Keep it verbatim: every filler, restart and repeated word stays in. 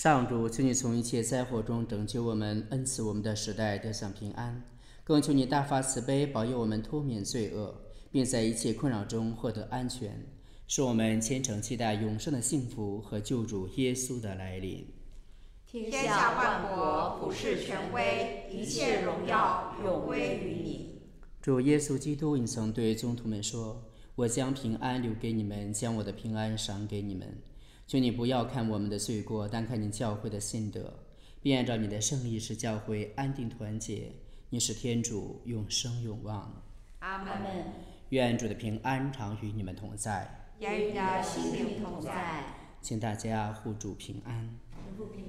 上主，求你从一切灾祸中拯救我们，恩赐我们的时代得享平安，更求你大发慈悲，保佑我们脱免罪恶，并在一切困扰中获得安全，使我们虔诚期待永生的幸福和救主耶稣的来临。 天下万国普世权威，一切荣耀永归于你。 主耶稣基督，你曾对宗徒们说：“我将平安留给你们，将我的平安赏给你们。求你不要看我们的罪过，但看你教会的信德，并按照你的圣意使教会安定团结。你是天主，永生永望。 阿门。 愿主的平安常与你们同在， 也与你的心灵同在。 请大家互助平安。